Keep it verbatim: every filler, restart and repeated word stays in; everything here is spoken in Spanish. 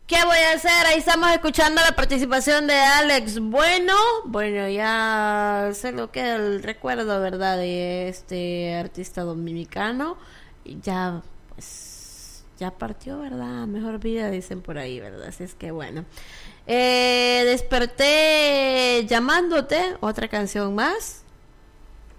¿Qué voy a hacer? Ahí estamos escuchando la participación de Alex Bueno. Bueno, ya sé lo que el recuerdo, ¿verdad? De este artista dominicano. Ya, pues, ya partió, ¿verdad? Mejor vida, dicen por ahí, ¿verdad? Así es que bueno. Eh, desperté llamándote, otra canción más.